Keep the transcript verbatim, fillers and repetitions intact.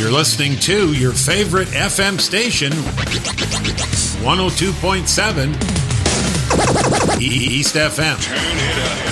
You're listening to your favorite F M station, one oh two point seven East F M. Turn it up.